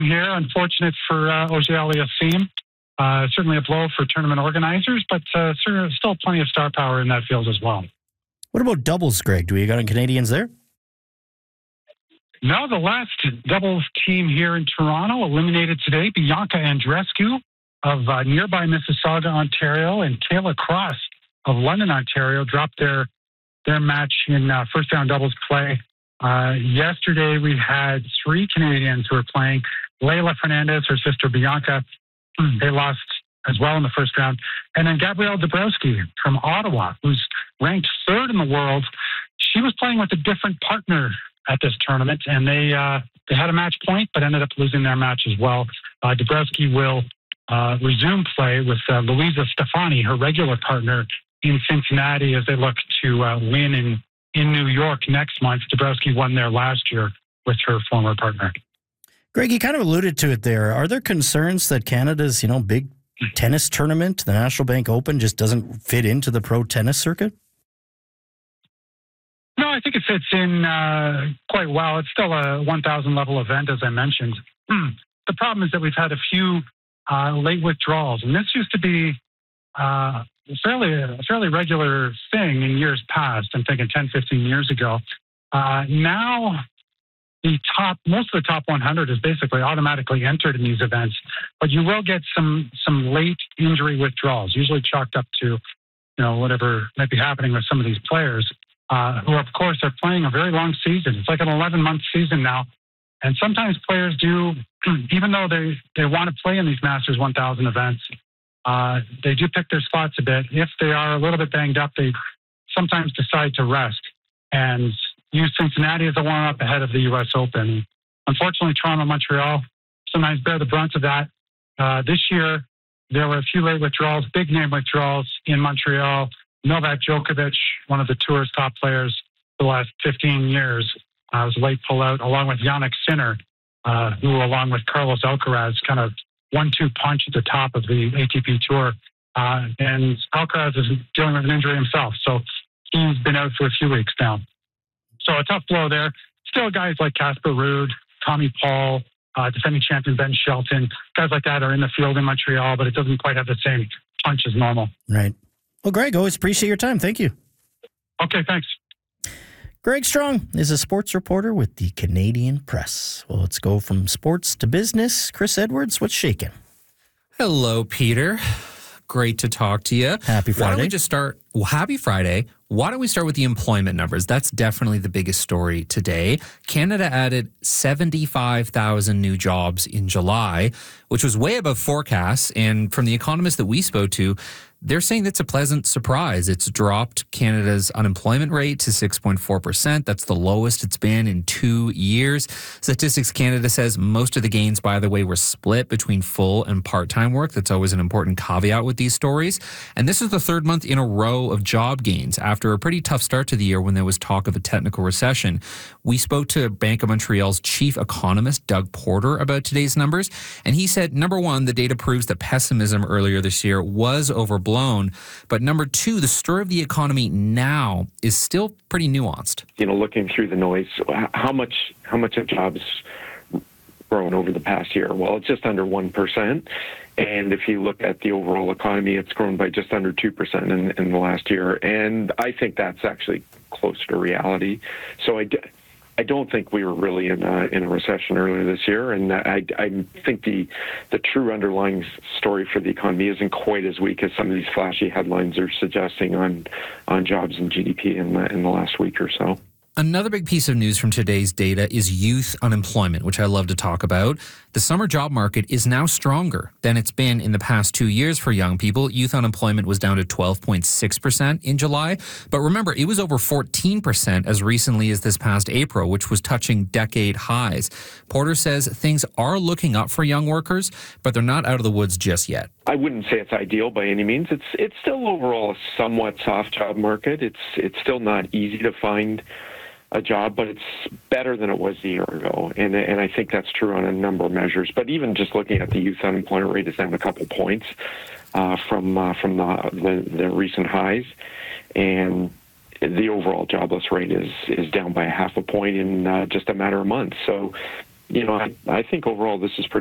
here. Unfortunate for OGL-Aliassime. Certainly a blow for tournament organizers, but still plenty of star power in that field as well. What about doubles, Greg? Do we got any Canadians there? No, the last doubles team here in Toronto eliminated today. Bianca Andreescu of nearby Mississauga, Ontario, and Kayla Cross of London, Ontario, dropped their match in first-round doubles play. Yesterday, we had 3 Canadians who were playing. Leylah Fernandez, her sister Bianca, they lost as well in the first round. And then Gabrielle Dabrowski from Ottawa, who's ranked 3rd in the world. She was playing with a different partner at this tournament, and they had a match point, but ended up losing their match as well. Dabrowski will resume play with Louisa Stefani, her regular partner, in Cincinnati as they look to win in New York next month. Dabrowski won there last year with her former partner. Greg, you kind of alluded to it there. Are there concerns that Canada's, big tennis tournament, the National Bank Open, just doesn't fit into the pro tennis circuit? No, I think it fits in quite well. It's still a 1,000 level event, as I mentioned. The problem is that we've had a few late withdrawals, and this used to be a fairly regular thing in years past. I'm thinking 10, 15 years ago. Now, most of the top 100 is basically automatically entered in these events, but you will get some late injury withdrawals, usually chalked up to whatever might be happening with some of these players. Who, of course, are playing a very long season. It's like an 11-month season now. And sometimes players do, even though they want to play in these Masters 1000 events, they do pick their spots a bit. If they are a little bit banged up, they sometimes decide to rest and use Cincinnati as a warm-up ahead of the U.S. Open. Unfortunately, Toronto and Montreal sometimes bear the brunt of that. This year, there were a few late withdrawals, big-name withdrawals in Montreal. Novak Djokovic, one of the tour's top players for the last 15 years, was a late pullout, along with Jannik Sinner, who, along with Carlos Alcaraz, kind of 1-2 punch at the top of the ATP Tour. And Alcaraz is dealing with an injury himself, so he's been out for a few weeks now. So a tough blow there. Still guys like Casper Ruud, Tommy Paul, defending champion Ben Shelton, guys like that are in the field in Montreal, but it doesn't quite have the same punch as normal. Right. Well, Greg, always appreciate your time. Thank you. Okay, thanks. Greg Strong is a sports reporter with the Canadian Press. Well, let's go from sports to business. Chris Edwards, what's shaking? Hello, Peter. Great to talk to you. Happy Friday. Why don't we just start? Well, happy Friday. Why don't we start with the employment numbers? That's definitely the biggest story today. Canada added 75,000 new jobs in July, which was way above forecasts. And from the economists that we spoke to, they're saying that's a pleasant surprise. It's dropped Canada's unemployment rate to 6.4%. That's the lowest it's been in 2 years. Statistics Canada says most of the gains, by the way, were split between full and part-time work. That's always an important caveat with these stories. And this is the 3rd month in a row of job gains after a pretty tough start to the year when there was talk of a technical recession. We spoke to Bank of Montreal's chief economist, Doug Porter, about today's numbers. And he said, number one, the data proves that pessimism earlier this year was overblown. But number two, the story of the economy now is still pretty nuanced. Looking through the noise, how much have jobs grown over the past year? Well, it's just under 1%. And if you look at the overall economy, it's grown by just under 2% in the last year. And I think that's actually closer to reality. So I don't think we were really in a recession earlier this year, and I think the true underlying story for the economy isn't quite as weak as some of these flashy headlines are suggesting on jobs and GDP in the last week or so. Another big piece of news from today's data is youth unemployment, which I love to talk about. The summer job market is now stronger than it's been in the past 2 years for young people. Youth unemployment was down to 12.6% in July. But remember, it was over 14% as recently as this past April, which was touching decade highs. Porter says things are looking up for young workers, but they're not out of the woods just yet. I wouldn't say it's ideal by any means. It's still overall a somewhat soft job market. It's still not easy to find a job, but it's better than it was a year ago. And I think that's true on a number of measures. But even just looking at the youth unemployment rate is down a couple points from the recent highs. And the overall jobless rate is down by 0.5 point in just a matter of months. So, I think overall this is pretty